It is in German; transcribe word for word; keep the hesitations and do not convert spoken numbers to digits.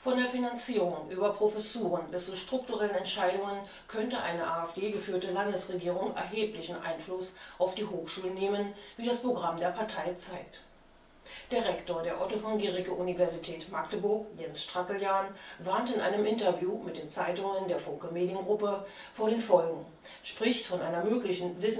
Von der Finanzierung über Professuren bis zu strukturellen Entscheidungen könnte eine AfD-geführte Landesregierung erheblichen Einfluss auf die Hochschulen nehmen, wie das Programm der Partei zeigt. Der Rektor der Otto-von-Guericke-Universität Magdeburg, Jens Strackeljan, warnt in einem Interview mit den Zeitungen der Funke Mediengruppe vor den Folgen, spricht von einer möglichen Wissenschaftlichen